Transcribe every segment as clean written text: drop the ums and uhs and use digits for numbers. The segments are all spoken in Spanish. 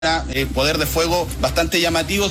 Poder de fuego bastante llamativo.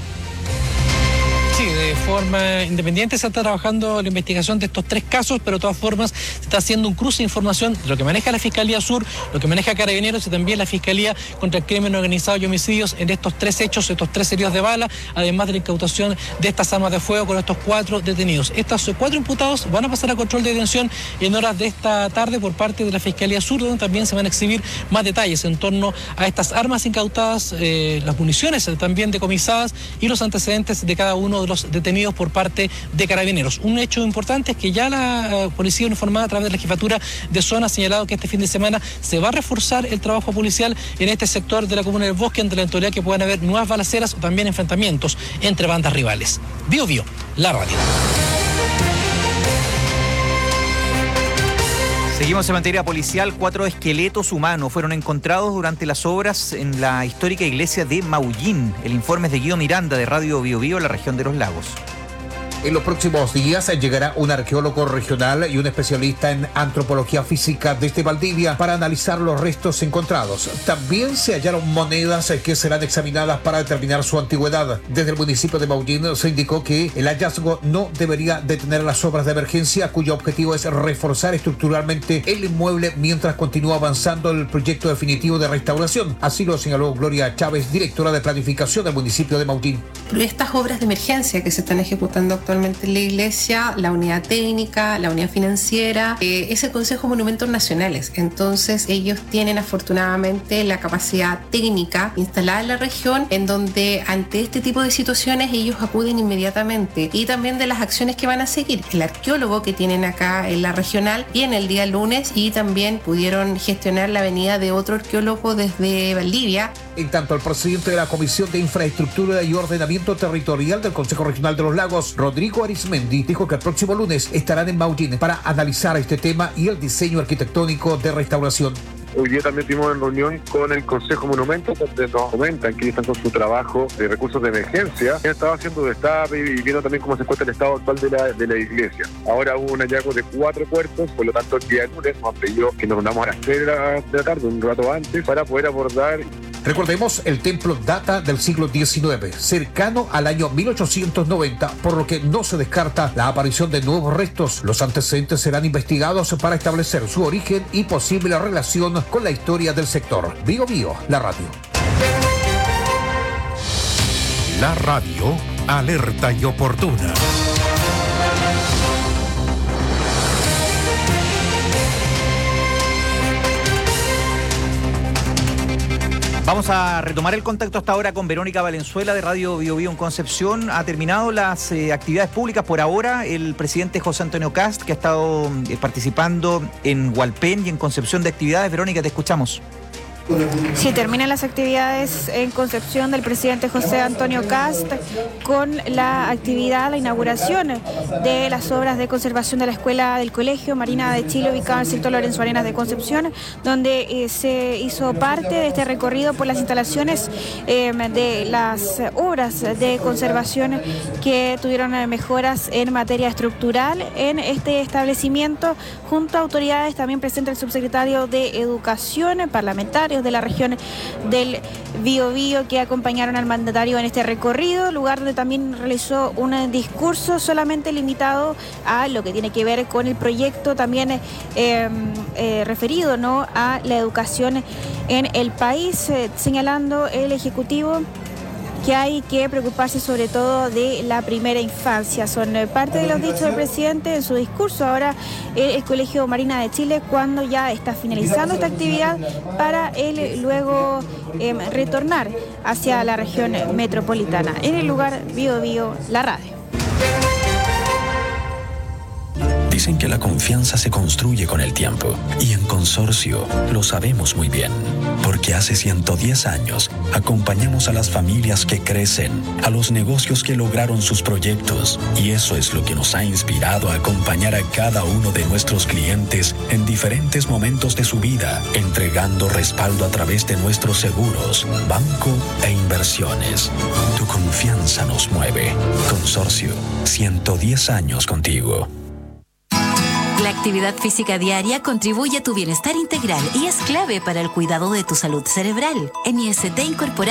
Sí, de forma independiente se está trabajando la investigación de estos 3 casos, pero de todas formas se está haciendo un cruce de información de lo que maneja la Fiscalía Sur, lo que maneja Carabineros y también la Fiscalía contra el Crimen Organizado y Homicidios en estos 3 hechos, estos 3 heridos de bala, además de la incautación de estas armas de fuego con estos 4 detenidos. Estos 4 imputados van a pasar a control de detención en horas de esta tarde por parte de la Fiscalía Sur, donde también se van a exhibir más detalles en torno a estas armas incautadas, las municiones también decomisadas y los antecedentes de cada uno de los detenidos por parte de Carabineros. Un hecho importante es que ya la policía uniformada a través de la jefatura de zona ha señalado que este fin de semana se va a reforzar el trabajo policial en este sector de la comuna del Bosque ante la eventualidad que puedan haber nuevas balaceras o también enfrentamientos entre bandas rivales. Bio Bio, la radio. Seguimos en materia policial. 4 esqueletos humanos fueron encontrados durante las obras en la histórica iglesia de Maullín. El informe es de Guido Miranda de Radio Bio Bio, en la región de Los Lagos. En los próximos días llegará un arqueólogo regional y un especialista en antropología física desde Valdivia para analizar los restos encontrados. También se hallaron monedas que serán examinadas para determinar su antigüedad. Desde el municipio de Maullín se indicó que el hallazgo no debería detener las obras de emergencia, cuyo objetivo es reforzar estructuralmente el inmueble mientras continúa avanzando el proyecto definitivo de restauración. Así lo señaló Gloria Chávez, directora de planificación del municipio de Maullín. Estas obras de emergencia que se están ejecutando actualmente en la iglesia, la unidad técnica, la unidad financiera, es el Consejo de Monumentos Nacionales. Entonces ellos tienen afortunadamente la capacidad técnica instalada en la región, en donde ante este tipo de situaciones ellos acuden inmediatamente, y también de las acciones que van a seguir. El arqueólogo que tienen acá en la regional viene el día lunes, y también pudieron gestionar la venida de otro arqueólogo desde Valdivia. En tanto, el presidente de la Comisión de Infraestructura y Ordenamiento Territorial del Consejo Regional de Los Lagos, Rodrigo Arismendi, dijo que el próximo lunes estarán en Maullín para analizar este tema y el diseño arquitectónico de restauración. Hoy día también tuvimos una reunión con el Consejo Monumentos, donde nos comentan que están con su trabajo de recursos de emergencia. Han estado haciendo destape y viendo también cómo se encuentra el estado actual de la iglesia. Ahora hubo un hallazgo de 4 cuerpos, por lo tanto el día lunes nos han pedido que nos reunamos a las 3 de la tarde, un rato antes, para poder abordar. Recordemos, el templo data del siglo XIX, cercano al año 1890, por lo que no se descarta la aparición de nuevos restos. Los antecedentes serán investigados para establecer su origen y posible relación con la historia del sector. Bio Bio, la radio. La radio, alerta y oportuna. Vamos a retomar el contacto hasta ahora con Verónica Valenzuela de Radio Bio Bio en Concepción. Ha terminado las actividades públicas por ahora. El presidente José Antonio Kast, que ha estado participando en Hualpén y en Concepción de actividades. Verónica, te escuchamos. Sí, terminan las actividades en Concepción del presidente José Antonio Kast con la actividad, la inauguración de las obras de conservación de la Escuela del Colegio Marina de Chile, ubicada en el sector Lorenzo Arenas de Concepción, donde se hizo parte de este recorrido por las instalaciones de las obras de conservación que tuvieron mejoras en materia estructural en este establecimiento, junto a autoridades también presente el subsecretario de Educación, parlamentarios de la región del Biobío que acompañaron al mandatario en este recorrido, lugar donde también realizó un discurso solamente limitado a lo que tiene que ver con el proyecto también referido, ¿no?, a la educación en el país, señalando el Ejecutivo que hay que preocuparse sobre todo de la primera infancia. Son parte de los dichos del presidente en su discurso. Ahora el Colegio Marina de Chile, cuando ya está finalizando esta actividad, para él luego retornar hacia la región metropolitana. En el lugar Bio Bio, la radio. Dicen que la confianza se construye con el tiempo, y en Consorcio lo sabemos muy bien, porque hace 110 años acompañamos a las familias que crecen, a los negocios que lograron sus proyectos, y eso es lo que nos ha inspirado a acompañar a cada uno de nuestros clientes en diferentes momentos de su vida, entregando respaldo a través de nuestros seguros, banco e inversiones. Tu confianza nos mueve. Consorcio, 110 años contigo. La actividad física diaria contribuye a tu bienestar integral y es clave para el cuidado de tu salud cerebral. En IST incorporamos